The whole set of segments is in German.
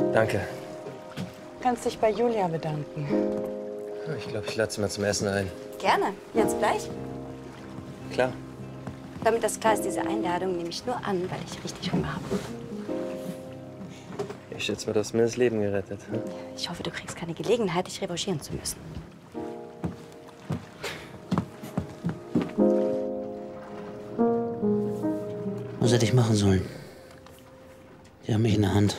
Danke. Du kannst dich bei Julia bedanken. Ich glaube, ich lade sie mal zum Essen ein. Gerne. Jetzt gleich? Klar. Damit das klar ist, diese Einladung nehme ich nur an, weil ich richtig Hunger habe. Ich schätze mal, du hast mir das Leben gerettet. Hm? Ich hoffe, du kriegst keine Gelegenheit, dich revanchieren zu müssen. Was hätte ich machen sollen? Die haben mich in der Hand.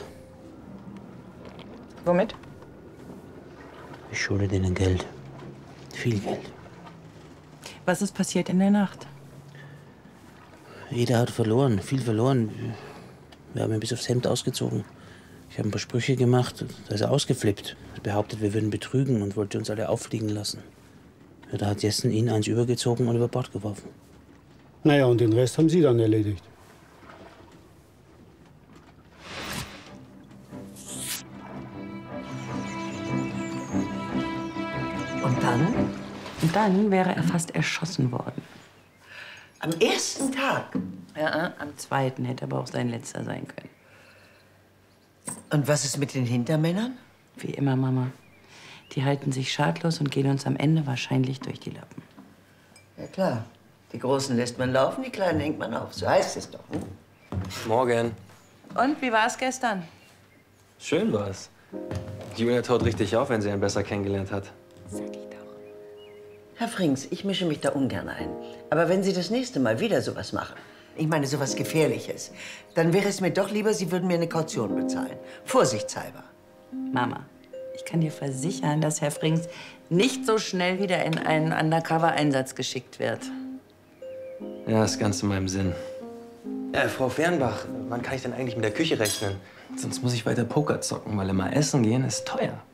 Womit? Ich schulde denen Geld. Viel Geld. Was ist passiert in der Nacht? Jeder hat verloren, viel verloren. Wir haben ihn bis aufs Hemd ausgezogen. Ich habe ein paar Sprüche gemacht, da ist er ausgeflippt. Er behauptet, wir würden betrügen und wollte uns alle auffliegen lassen. Ja, da hat Jessen ihn eins übergezogen und über Bord geworfen. Naja, und den Rest haben Sie dann erledigt. Und dann? Und dann wäre er fast erschossen worden. Am ersten Tag? Ja, am zweiten hätte aber auch sein letzter sein können. Und was ist mit den Hintermännern? Wie immer, Mama. Die halten sich schadlos und gehen uns am Ende wahrscheinlich durch die Lappen. Ja klar. Die Großen lässt man laufen, die Kleinen hängt man auf. So heißt es doch. Hm? Morgen. Und, wie war es gestern? Schön war's. Julia taut richtig auf, wenn sie einen besser kennengelernt hat. Sag ich doch. Herr Frings, ich mische mich da ungern ein. Aber wenn Sie das nächste Mal wieder sowas machen, ich meine sowas Gefährliches, dann wäre es mir doch lieber, Sie würden mir eine Kaution bezahlen. Vorsichtshalber. Mama, ich kann dir versichern, dass Herr Frings nicht so schnell wieder in einen Undercover-Einsatz geschickt wird. Ja, ist ganz in meinem Sinn. Frau Fernbach, wann kann ich denn eigentlich mit der Küche rechnen? Sonst muss ich weiter Poker zocken, weil immer essen gehen ist teuer.